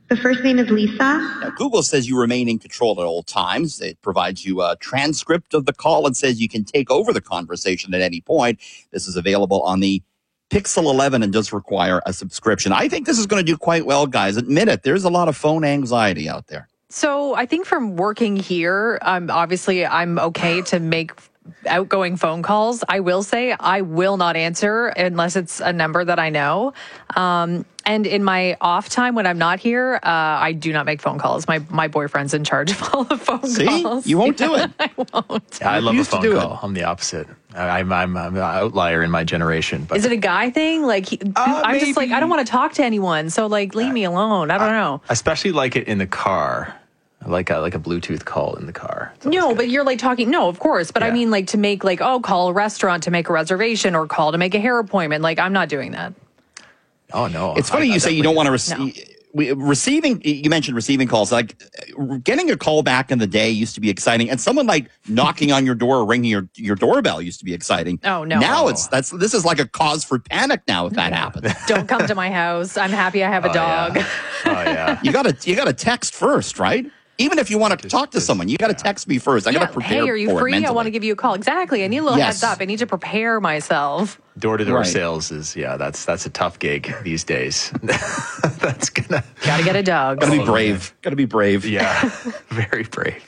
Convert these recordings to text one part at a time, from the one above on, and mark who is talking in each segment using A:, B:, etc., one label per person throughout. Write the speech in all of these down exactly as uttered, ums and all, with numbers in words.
A: The first name is Lisa.
B: Now, Google says you remain in control at all times. It provides you a transcript of the call and says you can take over the conversation at any point. This is available on the Pixel eleven and does require a subscription. I think this is going to do quite well, guys. Admit it. There's a lot of phone anxiety out there.
C: So I think from working here, um, obviously I'm okay to make outgoing phone calls. I will say I will not answer unless it's a number that I know. Um, and in my off time when I'm not here, uh, I do not make phone calls. My my boyfriend's in charge of all the phone
B: See?
C: calls.
B: You won't do it.
C: I won't.
D: Yeah, I love a
B: used to
D: phone
B: do
D: call.
B: it.
D: I'm the opposite. I, I'm, I'm I'm an outlier in my generation. But
C: Is it a guy thing? Like he,
D: Uh,
C: I'm just like,
D: maybe.
C: I don't want to talk to anyone. So like, leave me alone. I don't know.
D: I especially like it in the car. I like a, like a Bluetooth call in the car. It's always
C: No,
D: good.
C: but you're like talking. No, of course. But I
D: Yeah.
C: mean, like to make like, oh, call a restaurant to make a reservation or call to make a hair appointment. Like I'm not doing that.
D: Oh, no.
B: It's funny
D: I- I
B: you say you don't want to
D: definitely
B: receive. We, receiving, you mentioned receiving calls. Like getting a call back in the day used to be exciting, and someone like knocking on your door or ringing your, your doorbell used to be exciting.
C: Oh, no.
B: Now
C: Oh.
B: it's that's this is like a cause for panic now if that happens.
C: Don't come to my house. I'm happy I have a
D: Oh,
C: dog.
D: yeah. Oh, yeah.
B: You gotta you gotta text first, right? Even if you want to talk to
D: just-
B: someone, you got to text me first. I got to prepare.
C: Hey, are you
B: for
C: free?
B: It
C: I want to
B: mentally.
C: give you a call. Exactly. I need a little
B: Yes.
C: heads up. I need to prepare myself.
D: Door-to-door
B: Right.
D: sales is, yeah, that's that's a tough gig these days. That's gonna,
C: Got to get a dog.
B: Gotta be
D: Oh,
B: brave. Gotta be brave.
D: yeah, very brave.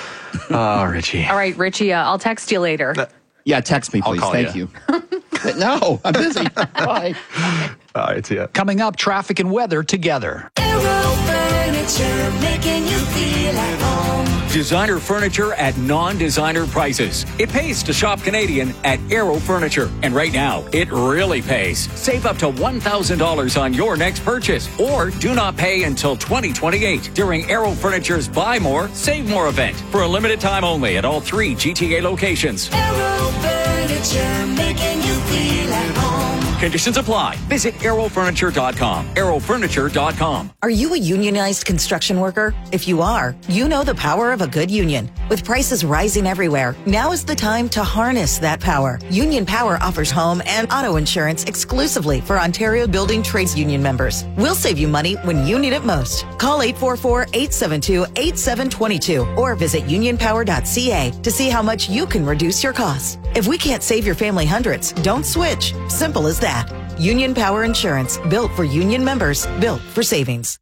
D: Oh, Richie.
C: All right, Richie, uh, I'll text you later.
B: Yeah, text me,
D: I'll
B: please.
D: call
B: Thank you. No, I'm busy. Bye.
D: All right, see ya.
E: Coming up, traffic and weather together.
F: Aero Furniture, making you feel at home.
G: Designer furniture at non-designer prices. It pays to shop Canadian at Aero Furniture. And right now, it really pays. Save up to one thousand dollars on your next purchase. Or do not pay until twenty twenty-eight during Aero Furniture's Buy More, Save More event. For a limited time only at all three G T A locations.
F: Aero Furniture, making you feel at home.
G: Conditions apply. Visit aero furniture dot com. aero furniture dot com.
H: Are you a unionized construction worker? If you are, you know the power of a good union. With prices rising everywhere, now is the time to harness that power. Union Power offers home and auto insurance exclusively for Ontario Building Trades Union members. We'll save you money when you need it most. Call eight four four, eight seven two, eight seven two two or visit union power dot c a to see how much you can reduce your costs. If we can't save your family hundreds, don't switch. Simple as that. Union Power Insurance, built for union members, built for savings.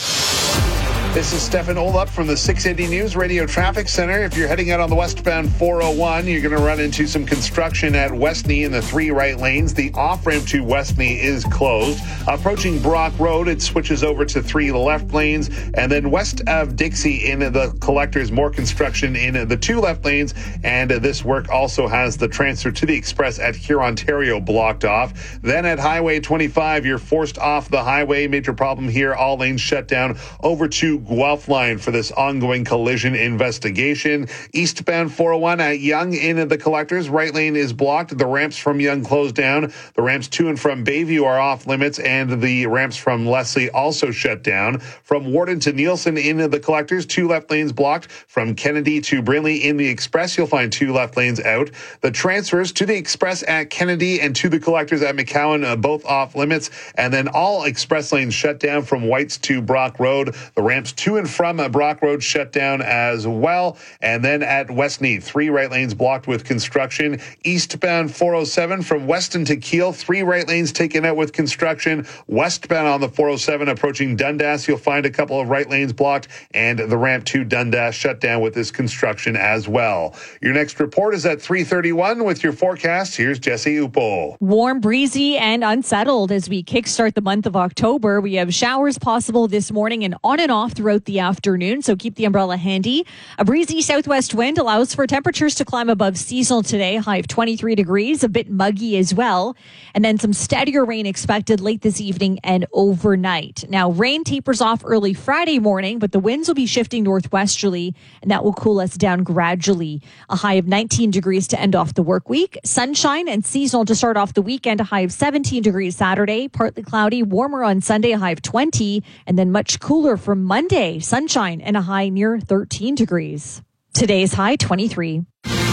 I: This is Stefan Olop from the six eighty News Radio Traffic Center. If you're heading out on the westbound four oh one, you're going to run into some construction at Westney in the three right lanes. The off-ramp to Westney is closed. Approaching Brock Road, it switches over to three left lanes. And then west of Dixie in the collectors, more construction in the two left lanes. And this work also has the transfer to the express at Hurontario blocked off. Then at Highway twenty-five, you're forced off the highway. Major problem here, all lanes shut down over to Guelph line for this ongoing collision investigation. Eastbound four oh one at Yonge in the collectors. Right lane is blocked. The ramps from Yonge closed down. The ramps to and from Bayview are off limits, and the ramps from Leslie also shut down. From Warden to Nielsen in the collectors, two left lanes blocked. From Kennedy to Brinley in the express, you'll find two left lanes out. The transfers to the express at Kennedy and to the collectors at McCowan, uh, both off limits. And then all express lanes shut down from Whites to Brock Road. The ramps to and from uh, Brock Road shut down as well. And then at Westney, three right lanes blocked with construction. Eastbound four oh seven from Weston to Kiel, three right lanes taken out with construction. Westbound on the four oh seven approaching Dundas, you'll find a couple of right lanes blocked, and the ramp to Dundas shut down with this construction as well. Your next report is at three thirty-one with your forecast. Here's Jesse Upo.
J: Warm, breezy, and unsettled as we kickstart the month of October. We have showers possible this morning and on and off throughout the afternoon, so keep the umbrella handy. A breezy southwest wind allows for temperatures to climb above seasonal today, high of twenty-three degrees, a bit muggy as well. And then some steadier rain expected late this evening and overnight. Now, rain tapers off early Friday morning, but the winds will be shifting northwesterly, and that will cool us down gradually. A high of nineteen degrees to end off the work week. Sunshine and seasonal to start off the weekend, a high of seventeen degrees Saturday, partly cloudy, warmer on Sunday, a high of twenty, and then much cooler for Monday, sunshine and a high near thirteen degrees. Today's high, twenty-three.